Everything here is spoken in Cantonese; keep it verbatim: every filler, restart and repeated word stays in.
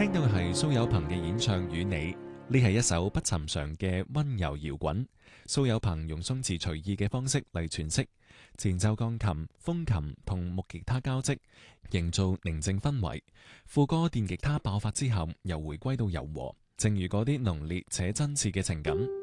聽到係蘇有朋嘅演唱《與你》，呢係一首不尋常嘅溫柔搖滾。蘇有朋用鬆弛隨意嘅方式嚟詮釋，前奏鋼琴、風琴同木吉他交織，營造寧靜氛圍。副歌電吉他爆發之後，又回歸到柔和，正如嗰啲濃烈且真摯嘅情感。